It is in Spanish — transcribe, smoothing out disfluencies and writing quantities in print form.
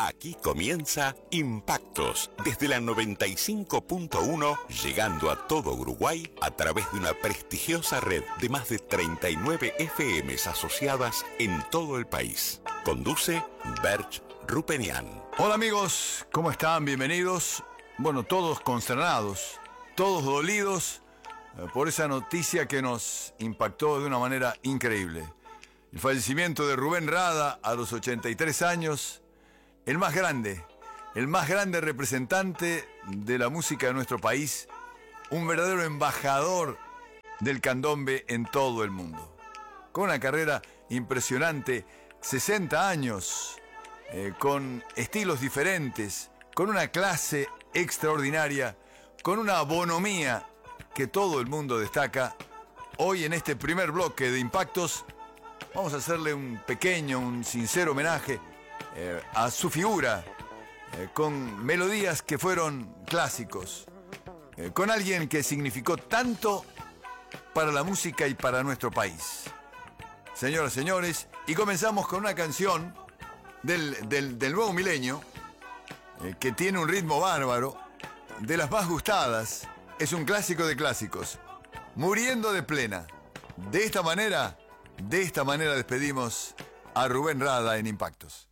Aquí comienza Impactos, desde la 95.1, llegando a todo Uruguay a través de una prestigiosa red de más de 39 FMs asociadas en todo el país. Conduce Berch Rupenian. Hola amigos, ¿cómo están? Bienvenidos. Bueno, todos consternados, todos dolidos por esa noticia que nos impactó de una manera increíble. El fallecimiento de Rubén Rada a los 83 años, el más grande representante de la música de nuestro país, un verdadero embajador del candombe en todo el mundo. Con una carrera impresionante, 60 años, con estilos diferentes, con una clase extraordinaria, con una bonomía que todo el mundo destaca. Hoy en este primer bloque de Impactos vamos a hacerle un sincero homenaje a su figura, con melodías que fueron clásicos, con alguien que significó tanto para la música y para nuestro país. Señoras y señores, y comenzamos con una canción del nuevo milenio, que tiene un ritmo bárbaro, de las más gustadas, es un clásico de clásicos, Muriendo de Plena. De esta manera despedimos a Rubén Rada en Impactos.